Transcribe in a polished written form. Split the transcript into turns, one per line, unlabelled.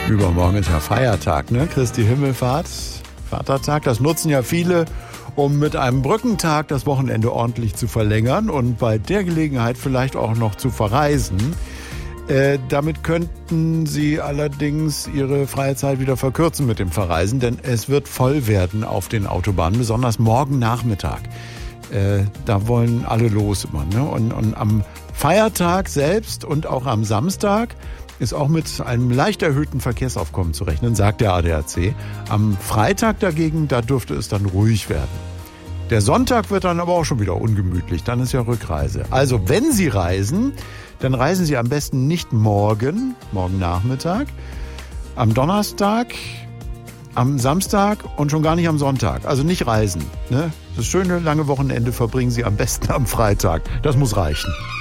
Übermorgen ist ja Feiertag, ne? Christi Himmelfahrt, Vatertag. Das nutzen ja viele, um mit einem Brückentag das Wochenende ordentlich zu verlängern und bei der Gelegenheit vielleicht auch noch zu verreisen. Damit könnten Sie allerdings Ihre freie Zeit wieder verkürzen mit dem Verreisen, denn es wird voll werden auf den Autobahnen, besonders morgen Nachmittag. Da wollen alle los immer, ne? Und am Feiertag selbst und auch am Samstag ist auch mit einem leicht erhöhten Verkehrsaufkommen zu rechnen, sagt der ADAC. Am Freitag dagegen, da dürfte es dann ruhig werden. Der Sonntag wird dann aber auch schon wieder ungemütlich, dann ist ja Rückreise. Also wenn Sie reisen, dann reisen Sie am besten nicht morgen Nachmittag, am Donnerstag, am Samstag und schon gar nicht am Sonntag. Also nicht reisen, ne? Das schöne lange Wochenende verbringen Sie am besten am Freitag. Das muss reichen.